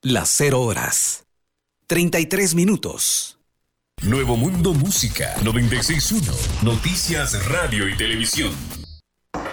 Las 0 horas. 33 minutos. Nuevo Mundo Música 96.1. Noticias, radio y televisión.